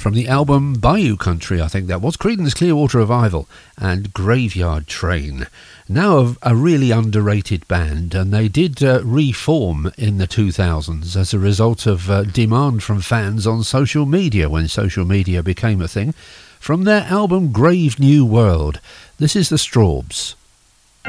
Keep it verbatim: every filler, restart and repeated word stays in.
From the album Bayou Country, I think that was, Creedence Clearwater Revival and Graveyard Train. Now a, a really underrated band, and they did uh, reform in the two thousands as a result of uh, demand from fans on social media when social media became a thing. From their album Grave New World, this is the Strawbs.